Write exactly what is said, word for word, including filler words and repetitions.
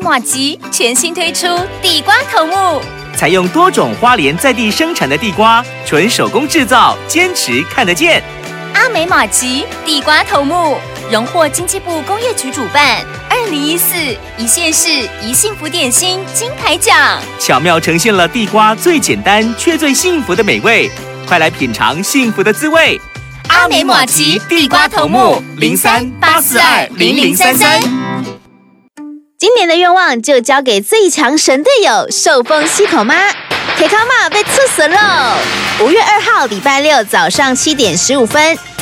麻糬全新推出地瓜头目， 采用多种花莲在地生产的地瓜，纯手工制造，坚持看得见。 阿美麻糬地瓜头目荣获经济部工业局主办二零一四一县市一幸福点心金牌奖， 巧妙呈现了地瓜最简单却最幸福的美味。快来品尝幸福的滋味！ 阿美麻糬地瓜头目零三八四二零零三三。 今年的愿望就交给最强神队友寿丰溪口妈，铁康妈被猝死喽！五月二号礼拜六早上七点十五分，在